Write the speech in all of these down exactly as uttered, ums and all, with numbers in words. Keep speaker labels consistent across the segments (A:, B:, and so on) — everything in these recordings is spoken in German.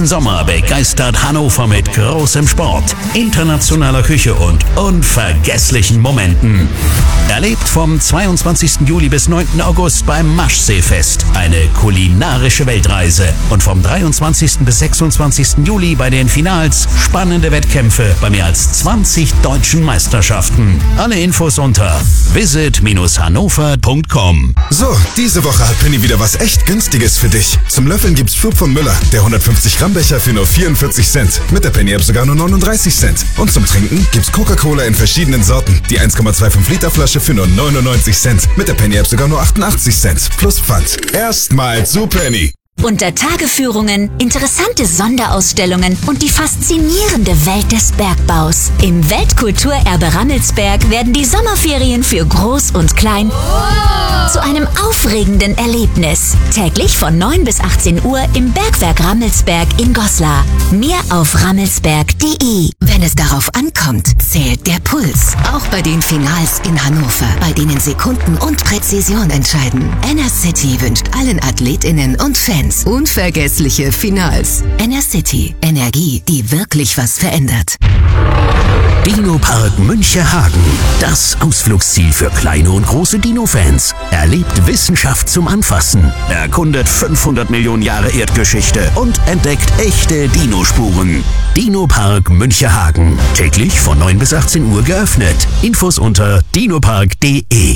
A: Diesen Sommer begeistert Hannover mit großem Sport, internationaler Küche und unvergesslichen Momenten. Erlebt vom zweiundzwanzigsten Juli bis neunten August beim Maschseefest eine kulinarische Weltreise und vom dreiundzwanzigsten bis sechsundzwanzigsten Juli bei den Finals spannende Wettkämpfe bei mehr als zwanzig deutschen Meisterschaften. Alle Infos unter visit hannover punkt com.
B: So, diese Woche hat Penny wieder was echt Günstiges für dich. Zum Löffeln gibt's Flug von Müller, der hundertfünfzig Gramm Becher für nur vierundvierzig Cent. Mit der Penny-App sogar nur neununddreißig Cent. Und zum Trinken gibt's Coca-Cola in verschiedenen Sorten. Die eins Komma fünfundzwanzig Liter Flasche für nur neunundneunzig Cent. Mit der Penny-App sogar nur achtundachtzig Cent. Plus Pfand. Erstmal zu Penny.
C: Unter Tageführungen, interessante Sonderausstellungen und die faszinierende Welt des Bergbaus. Im Weltkulturerbe Rammelsberg werden die Sommerferien für Groß und Klein zu einem aufregenden Erlebnis. Täglich von neun bis achtzehn Uhr im Bergwerk Rammelsberg in Goslar. Mehr auf rammelsberg punkt de.
D: Wenn es darauf ankommt, zählt der Puls. Auch bei den Finals in Hannover, bei denen Sekunden und Präzision entscheiden. Enercity wünscht allen AthletInnen und Fans unvergessliche Finals. Enercity. Energie, die wirklich was verändert.
A: Dino-Park Münchehagen. Das Ausflugsziel für kleine und große Dino-Fans. Erlebt Wissenschaft zum Anfassen. Erkundet fünfhundert Millionen Jahre Erdgeschichte und entdeckt echte Dinospuren. Dino-Park Münchehagen. Täglich von neun bis achtzehn Uhr geöffnet. Infos unter dinopark punkt de.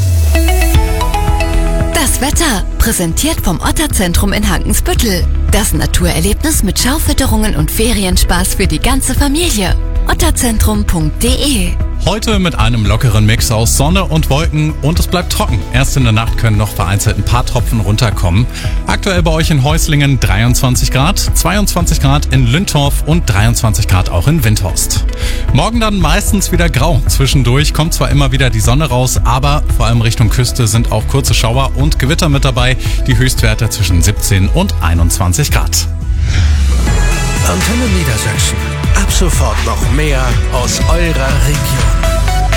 E: Das Wetter, präsentiert vom Otterzentrum in Hankensbüttel. Das Naturerlebnis mit Schaufütterungen und Ferienspaß für die ganze Familie. otterzentrum punkt de.
F: Heute mit einem lockeren Mix aus Sonne und Wolken und es bleibt trocken. Erst in der Nacht können noch vereinzelt ein paar Tropfen runterkommen. Aktuell bei euch in Häuslingen dreiundzwanzig Grad, zweiundzwanzig Grad in Lüntorf und dreiundzwanzig Grad auch in Windhorst. Morgen dann meistens wieder grau. Zwischendurch kommt zwar immer wieder die Sonne raus, aber vor allem Richtung Küste sind auch kurze Schauer und Gewitter mit dabei. Die Höchstwerte zwischen siebzehn und einundzwanzig Grad.
G: Antenne Niedersachsen. Ab sofort noch mehr aus eurer Region.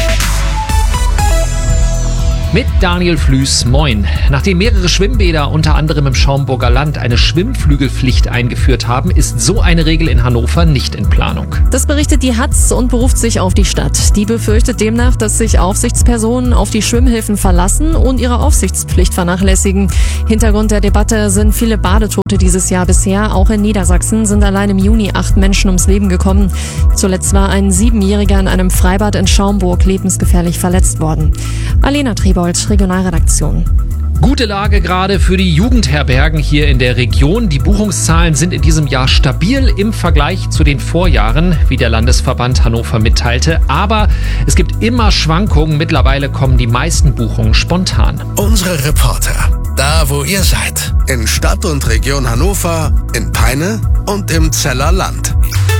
H: Mit Daniel Flüß, moin. Nachdem mehrere Schwimmbäder, unter anderem im Schaumburger Land, eine Schwimmflügelpflicht eingeführt haben, ist so eine Regel in Hannover nicht in Planung.
I: Das berichtet die Hatz und beruft sich auf die Stadt. Die befürchtet demnach, dass sich Aufsichtspersonen auf die Schwimmhilfen verlassen und ihre Aufsichtspflicht vernachlässigen. Hintergrund der Debatte sind viele Badetote dieses Jahr bisher. Auch in Niedersachsen sind allein im Juni acht Menschen ums Leben gekommen. Zuletzt war ein Siebenjähriger in einem Freibad in Schaumburg lebensgefährlich verletzt worden. Alena Triebold, Regionalredaktion.
H: Gute Lage gerade für die Jugendherbergen hier in der Region. Die Buchungszahlen sind in diesem Jahr stabil im Vergleich zu den Vorjahren, wie der Landesverband Hannover mitteilte. Aber es gibt immer Schwankungen. Mittlerweile kommen die meisten Buchungen spontan.
G: Unsere Reporter, da wo ihr seid. In Stadt und Region Hannover, in Peine und im Zeller Land.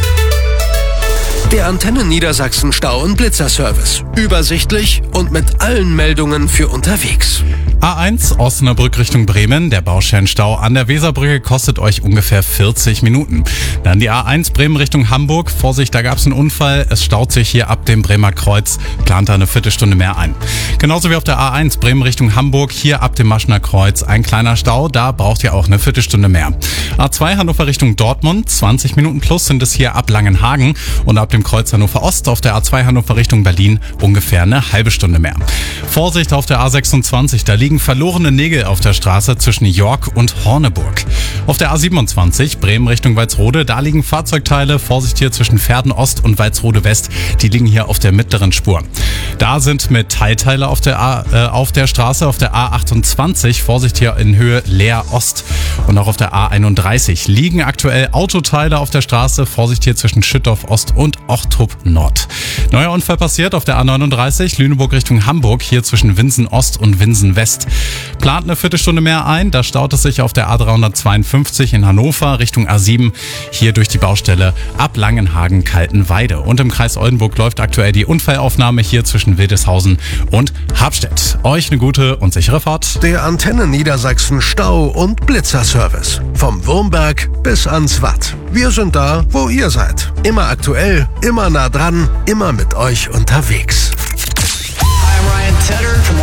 G: Der Antenne Niedersachsen Stau- und Blitzerservice. Übersichtlich und mit allen Meldungen für unterwegs.
F: A eins Osnabrück Richtung Bremen. Der Baustellenstau an der Weserbrücke kostet euch ungefähr vierzig Minuten. Dann die A eins Bremen Richtung Hamburg. Vorsicht, da gab es einen Unfall. Es staut sich hier ab dem Bremer Kreuz. Plant da eine Viertelstunde mehr ein. Genauso wie auf der A eins Bremen Richtung Hamburg. Hier ab dem Maschner Kreuz ein kleiner Stau. Da braucht ihr auch eine Viertelstunde mehr. A zwei Hannover Richtung Dortmund. zwanzig Minuten plus sind es hier ab Langenhagen. Und ab dem Kreuz Hannover Ost auf der A zwei Hannover Richtung Berlin ungefähr eine halbe Stunde mehr. Vorsicht auf der A sechsundzwanzig. Da liegen verlorene Nägel auf der Straße zwischen York und Horneburg. Auf der A siebenundzwanzig Bremen Richtung Walsrode, da liegen Fahrzeugteile. Vorsicht hier zwischen Verden Ost und Walsrode West. Die liegen hier auf der mittleren Spur. Da sind Metallteile auf der, A, äh, auf der Straße, auf der A achtundzwanzig. Vorsicht hier in Höhe Leer Ost. Und auch auf der A einunddreißig liegen aktuell Autoteile auf der Straße. Vorsicht hier zwischen Schüttorf Ost und Ochtrup Nord. Neuer Unfall passiert auf der A neununddreißig Lüneburg Richtung Hamburg. Hier zwischen Winsen Ost und Winsen West. Plant eine Viertelstunde mehr ein. Da staut es sich auf der A dreihundertzweiundfünfzig in Hannover Richtung A sieben. Hier durch die Baustelle ab Langenhagen-Kaltenweide. Und im Kreis Oldenburg läuft aktuell die Unfallaufnahme hier zwischen Wildeshausen und Habstedt. Euch eine gute und sichere Fahrt.
G: Der Antenne Niedersachsen Stau- und Blitzerservice. Vom Wurmberg bis ans Watt. Wir sind da, wo ihr seid. Immer aktuell, immer nah dran, immer mit euch unterwegs.
J: Hi, I'm Ryan Tedder from